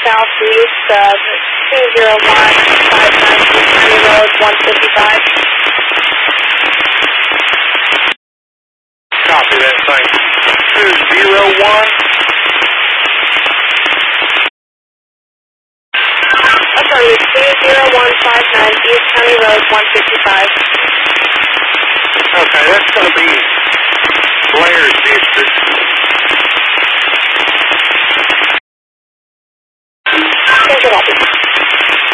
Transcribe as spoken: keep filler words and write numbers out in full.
southeast of two zero one five nine East County Road one fifty-five. Copy that, thank you. two zero one. I'm sorry, two zero one five nine East County Road one fifty-five. Okay, that's going to be